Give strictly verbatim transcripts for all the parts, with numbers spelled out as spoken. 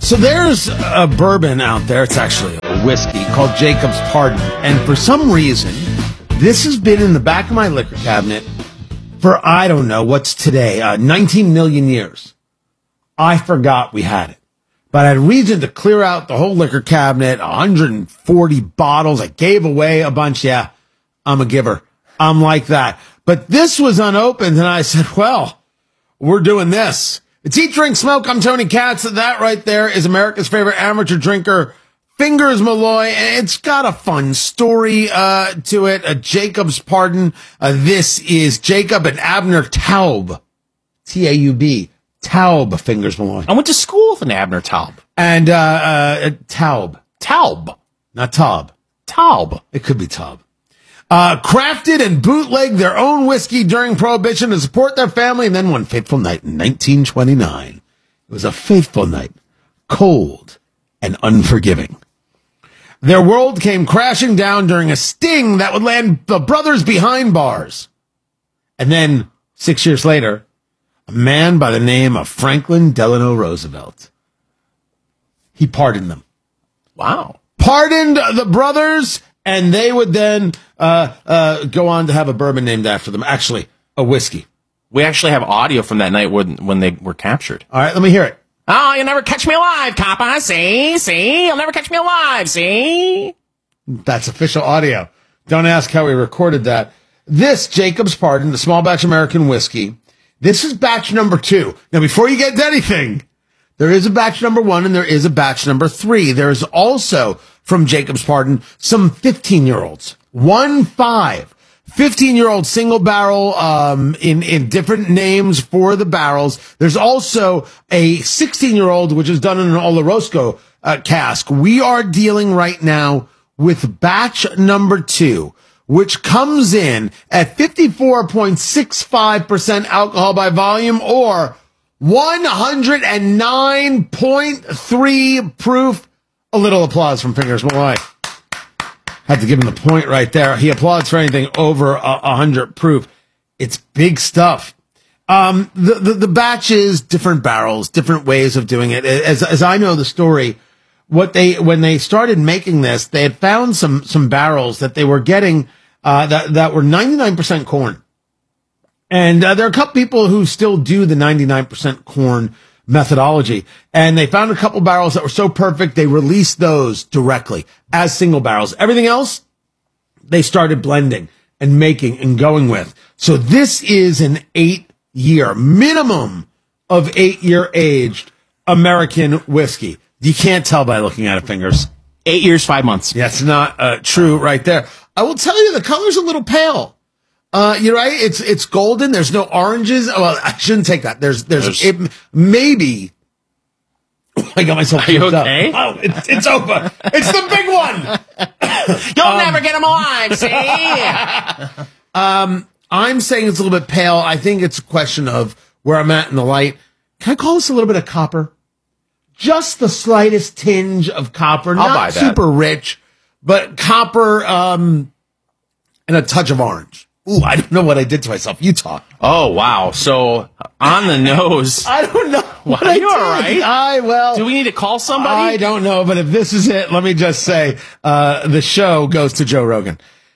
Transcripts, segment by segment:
So there's a bourbon out there. It's actually a whiskey called Jacob's Pardon. And for some reason, this has been in the back of my liquor cabinet for, I don't know, what's today, uh, nineteen million years. I forgot we had it. But I had reason to clear out the whole liquor cabinet, one hundred forty bottles. I gave away a bunch. Yeah, I'm a giver. I'm like that. But this was unopened, and I said, well, we're doing this. It's Eat, Drink, Smoke. I'm Tony Katz. That right there is America's favorite amateur drinker, Fingers Malloy. It's got a fun story uh, to it. A Jacob's Pardon. Uh, this is Jacob and Abner Taub. T A U B. Taub, Fingers Malloy. I went to school with an Abner Taub. And uh, uh, Taub. Taub. Not Taub. Taub. It could be Taub. Uh, crafted and bootlegged their own whiskey during Prohibition to support their family, and then one fateful night in nineteen twenty-nine. It was a faithful night, cold and unforgiving. Their world came crashing down during a sting that would land the brothers behind bars. And then, six years later, a man by the name of Franklin Delano Roosevelt. He pardoned them. Wow. Pardoned the brothers, and they would then uh, uh, go on to have a bourbon named after them. Actually, a whiskey. We actually have audio from that night when, when they were captured. All right, let me hear it. Oh, you'll never catch me alive, coppa. See? See? You'll never catch me alive. See? That's official audio. Don't ask how we recorded that. This, Jacob's Pardon, the small batch American whiskey, this is batch number two. Now, before you get to anything, there is a batch number one and there is a batch number three. There is also, from Jacob's Pardon, some fifteen-year-olds. One, five. fifteen-year-old single barrel um, in, in different names for the barrels. There's also a sixteen-year-old, which is done in an Oloroso uh, cask. We are dealing right now with batch number two, which comes in at fifty-four point six five percent alcohol by volume, or one hundred nine point three proof. A little applause from Fingers Malloy. Had to give him the point right there. He applauds for anything over a one hundred proof. It's big stuff. Um, the, the, the batches, different barrels, different ways of doing it. As, as I know the story, what they, when they started making this, they had found some, some barrels that they were getting, uh, that, that were ninety-nine percent corn. And uh, there are a couple people who still do the ninety-nine percent corn methodology. And they found a couple barrels that were so perfect, they released those directly as single barrels. Everything else, they started blending and making and going with. So this is an eight year, minimum of eight year aged American whiskey. You can't tell by looking at it, Fingers. Eight years, five months. That's not uh, true right there. I will tell you, the color's a little pale. Uh, you're right. It's, it's golden. There's no oranges. Oh, well, I shouldn't take that. There's, there's, there's it, maybe. Oh, I got myself. Are you okay? Up. Oh, it's, it's over. It's the big one. You'll um, never get him alive. See? um, I'm saying it's a little bit pale. I think it's a question of where I'm at in the light. Can I call this a little bit of copper? Just the slightest tinge of copper. I'll Not buy that. Super rich, but copper, um, and a touch of orange. Ooh, I don't know what I did to myself. You talk. Oh, wow. So, on the nose. I don't know. What Are I you all did. right? I, well. Do we need to call somebody? I don't know, but if this is it, let me just say, uh, the show goes to Joe Rogan.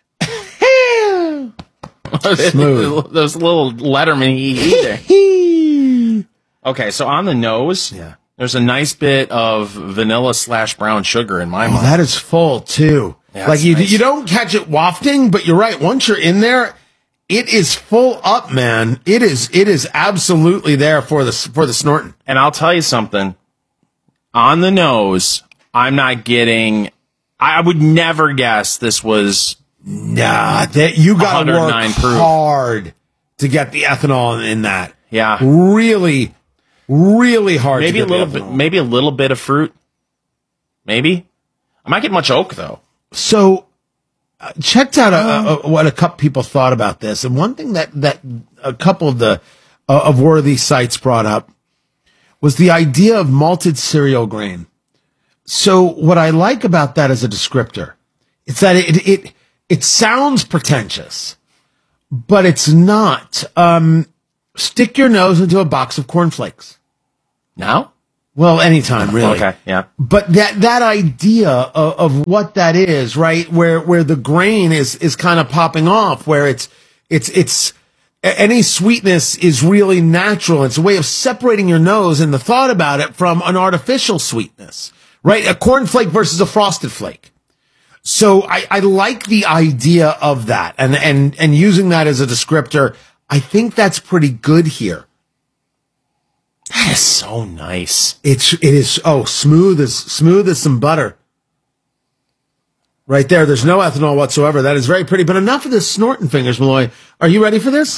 Smooth. Those little Letterman either. Okay, so on the nose, yeah. There's a nice bit of vanilla slash brown sugar in my oh, mind. That is full, too. Yeah, like, you, nice. you don't catch it wafting, but you're right. Once you're in there, it is full up, man. It is, it is absolutely there for the, for the snorting. And I'll tell you something. On the nose, I'm not getting, I would never guess this was. Nah, that you got to work proof. hard to get the ethanol in that. Yeah. Really, really hard maybe to a get little the bit, maybe a little bit of fruit. Maybe. I might get much oak, though. So, uh, checked out a, a, what a couple people thought about this, and one thing that that a couple of the uh, of worthy sites brought up was the idea of malted cereal grain. So, what I like about that as a descriptor, it's that it it it sounds pretentious, but it's not. Um, stick your nose into a box of cornflakes. Now? Well, anytime, really. Okay, yeah. But that, that idea of, of what that is, right? Where, where the grain is, is kind of popping off, where it's, it's, it's, any sweetness is really natural. It's a way of separating your nose and the thought about it from an artificial sweetness, right? A cornflake versus a frosted flake. So I, I like the idea of that and, and, and using that as a descriptor. I think that's pretty good here. That is so nice. It's, it is, oh, smooth as, smooth as some butter. Right there. There's no ethanol whatsoever. That is very pretty. But enough of this snorting fingers, Malloy. Are you ready for this?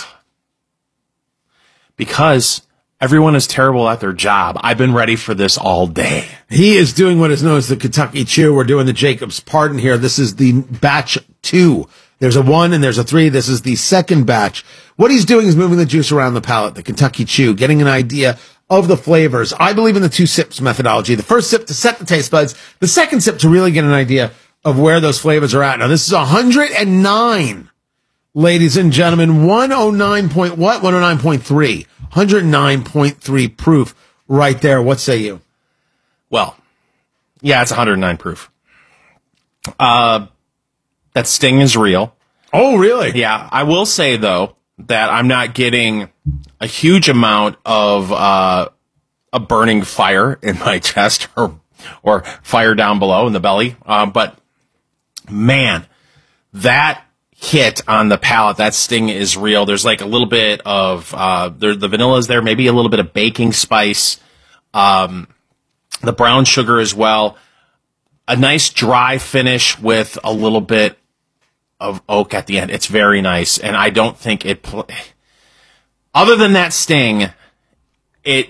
Because everyone is terrible at their job. I've been ready for this all day. He is doing what is known as the Kentucky Chew. We're doing the Jacob's Pardon here. This is the batch two. There's a one and there's a three. This is the second batch. What he's doing is moving the juice around the palate, the Kentucky Chew, getting an idea of the flavors. I believe in the two sips methodology. The first sip to set the taste buds. The second sip to really get an idea of where those flavors are at. Now, this is one hundred nine, ladies and gentlemen. one oh nine point what? one oh nine point three. one hundred nine point three proof right there. What say you? Well, yeah, it's one hundred nine proof. Uh, that sting is real. Oh, really? Yeah. I will say, though, that I'm not getting a huge amount of uh, a burning fire in my chest or or fire down below in the belly. Uh, but, man, that hit on the palate, that sting is real. There's like a little bit of, uh, there, the vanilla is there, maybe a little bit of baking spice, um, the brown sugar as well. A nice dry finish with a little bit of oak at the end. It's very nice. And I don't think it, pl- other than that sting, it,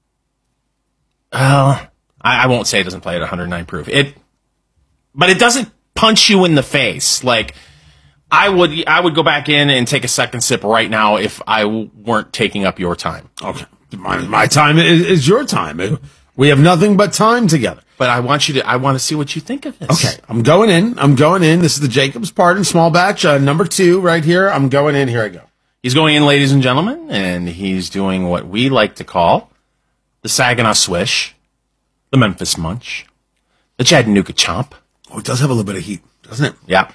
well, I, I won't say it doesn't play at one hundred nine proof. It, but it doesn't punch you in the face. Like, I would, I would go back in and take a second sip right now if I w- weren't taking up your time. Okay. My, my time is, is your time. We have nothing but time together. But I want you to, I want to see what you think of this. Okay. I'm going in. I'm going in. This is the Jacob's Pardon small batch, uh, number two right here. I'm going in. Here I go. He's going in, ladies and gentlemen, and he's doing what we like to call the Saginaw Swish, the Memphis Munch, the Chattanooga Chomp. Oh, it does have a little bit of heat, doesn't it? Yeah.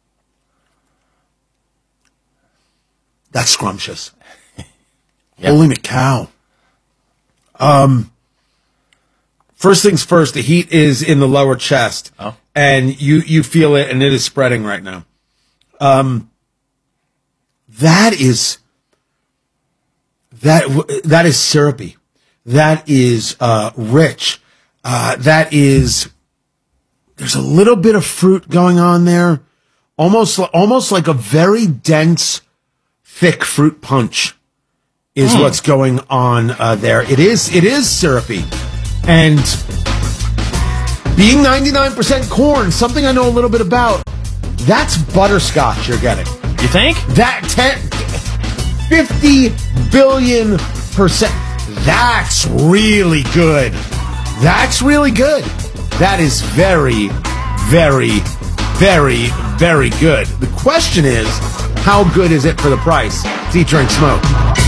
That's scrumptious. Yep. Holy McCow. Um, first things first, the heat is in the lower chest. Oh. And you, you feel it, and it is spreading right now. Um, that is, that, that is syrupy. That is, uh, rich. Uh, that is, there's a little bit of fruit going on there. Almost, almost like a very dense, thick fruit punch is mm. what's going on uh, there. It is, it is syrupy. And being ninety-nine percent corn, something I know a little bit about, that's butterscotch you're getting. You think? That ten, fifty billion percent. That's really good. That's really good. That is very, very, very, very good. The question is, how good is it for the price? It's Eat, Drink, Smoke.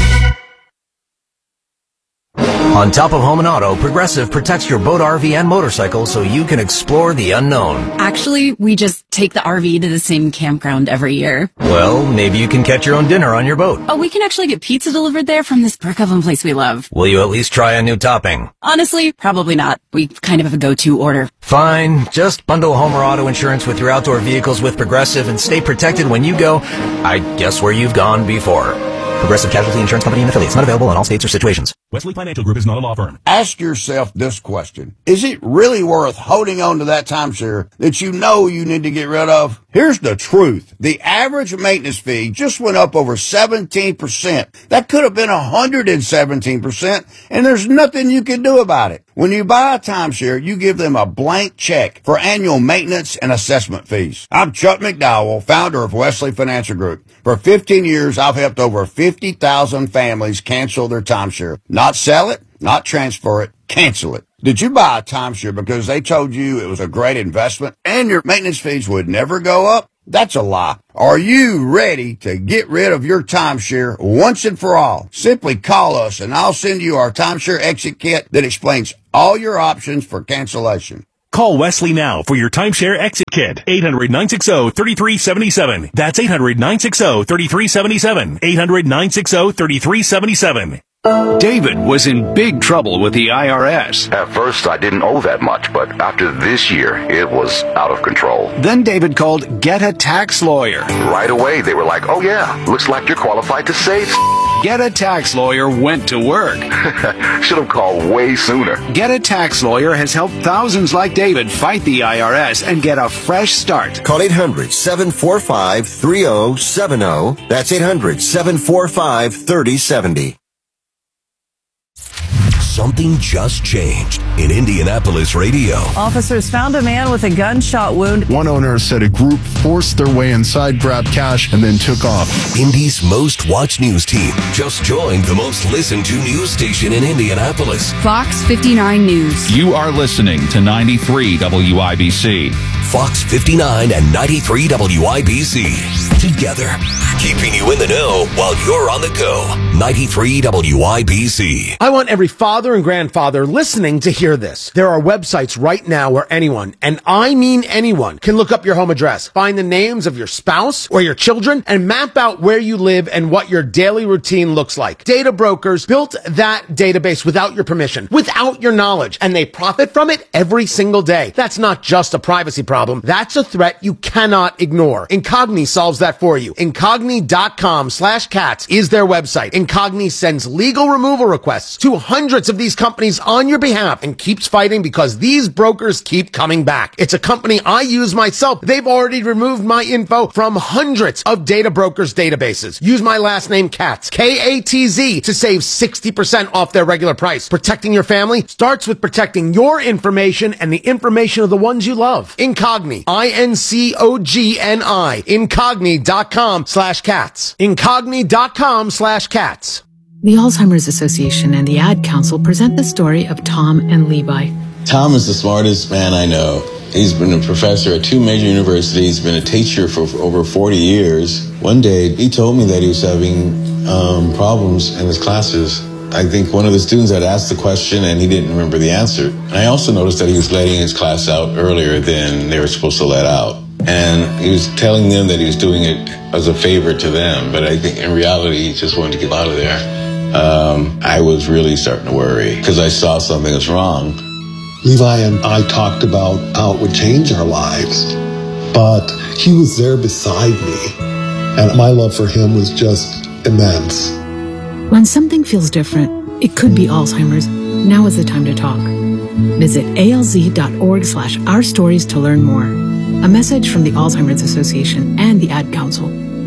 On top of home and auto, Progressive protects your boat, R V, and motorcycle so you can explore the unknown. Actually, we just take the R V to the same campground every year. Well, maybe you can catch your own dinner on your boat. Oh, we can actually get pizza delivered there from this brick oven place we love. Will you at least try a new topping? Honestly, probably not. We kind of have a go-to order. Fine. Just bundle home or auto insurance with your outdoor vehicles with Progressive and stay protected when you go, I guess, where you've gone before. Progressive Casualty Insurance Company and Affiliates. Not available in all states or situations. Wesley Financial Group is not a law firm. Ask yourself this question. Is it really worth holding on to that timeshare that you know you need to get rid of? Here's the truth. The average maintenance fee just went up over seventeen percent. That could have been one hundred seventeen percent, and there's nothing you can do about it. When you buy a timeshare, you give them a blank check for annual maintenance and assessment fees. I'm Chuck McDowell, founder of Wesley Financial Group. For fifteen years, I've helped over fifty thousand families cancel their timeshare. Not sell it, not transfer it, cancel it. Did you buy a timeshare because they told you it was a great investment and your maintenance fees would never go up? That's a lie. Are you ready to get rid of your timeshare once and for all? Simply call us and I'll send you our timeshare exit kit that explains all your options for cancellation. Call Wesley now for your timeshare exit kit. eight hundred, nine six zero, three three seven seven. That's eight hundred, nine six zero, three three seven seven. eight hundred, nine six zero, three three seven seven. David was in big trouble with the I R S. At first, I didn't owe that much, but after this year, it was out of control. Then David called Get a Tax Lawyer. Right away, they were like, oh yeah, looks like you're qualified to save. Get a Tax Lawyer went to work. Should have called way sooner. Get a Tax Lawyer has helped thousands like David fight the I R S and get a fresh start. Call eight hundred, seven four five, three zero seven zero. That's eight hundred, seven four five, three zero seven zero. Something just changed in Indianapolis radio. Officers found a man with a gunshot wound. One owner said a group forced their way inside, grabbed cash, and then took off. Indy's most watched news team just joined the most listened to news station in Indianapolis. Fox fifty-nine News. You are listening to ninety-three W I B C. Fox fifty-nine and ninety-three W I B C. Together, keeping you in the know while you're on the go. ninety-three W I B C. I want every father and grandfather listening to hear this. There are websites right now where anyone, and I mean anyone, can look up your home address, find the names of your spouse or your children, and map out where you live and what your daily routine looks like. Data brokers built that database without your permission, without your knowledge, and they profit from it every single day. That's not just a privacy problem. That's a threat you cannot ignore. Incogni solves that for you. Incogni.com slash cats is their website. Incogni sends legal removal requests to hundreds of these companies on your behalf and keeps fighting because these brokers keep coming back. It's a company I use myself. They've already removed my info from hundreds of data brokers' databases. Use my last name, Katz, K A T Z, to save sixty percent off their regular price. Protecting your family starts with protecting your information and the information of the ones you love. Incogni, I N C O G N I, incogni.com slash cats. Incogni.com slash cats. The Alzheimer's Association and the Ad Council present the story of Tom and Levi. Tom is the smartest man I know. He's been a professor at two major universities, been a teacher for over forty years. One day, he told me that he was having um, problems in his classes. I think one of the students had asked the question and he didn't remember the answer. And I also noticed that he was letting his class out earlier than they were supposed to let out. And he was telling them that he was doing it as a favor to them, but I think in reality, he just wanted to get out of there. Um, I was really starting to worry because I saw something was wrong. Levi and I talked about how it would change our lives, but he was there beside me, and my love for him was just immense. When something feels different, it could be Alzheimer's. Now is the time to talk. Visit alz.org slash our stories to learn more. A message from the Alzheimer's Association and the Ad Council.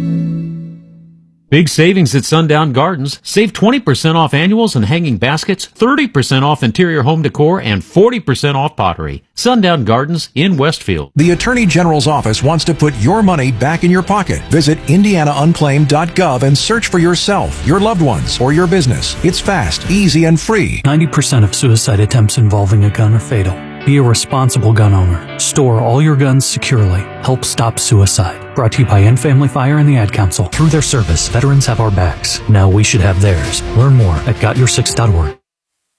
Big savings at Sundown Gardens. Save twenty percent off annuals and hanging baskets, thirty percent off interior home decor, and forty percent off pottery. Sundown Gardens in Westfield. The Attorney General's office wants to put your money back in your pocket. Visit indiana unclaimed dot gov and search for yourself, your loved ones, or your business. It's fast, easy, and free. ninety percent of suicide attempts involving a gun are fatal. Be a responsible gun owner. Store all your guns securely. Help stop suicide. Brought to you by End Family Fire and the Ad Council. Through their service, veterans have our backs. Now we should have theirs. Learn more at got your six dot org.